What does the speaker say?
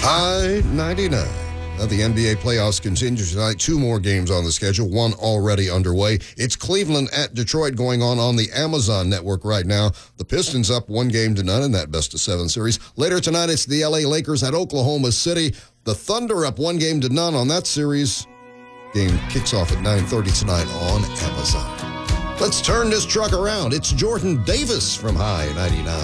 High 99. Now the NBA playoffs continue tonight. Two more games on the schedule, one already underway. It's Cleveland at Detroit going on the Amazon network right now. The Pistons up 1-0 in that best-of-7 series. Later tonight, it's the LA Lakers at Oklahoma City. The Thunder up 1-0 on that series. Game kicks off at 9:30 tonight on Amazon. Let's turn this truck around. It's Jordan Davis from High 99.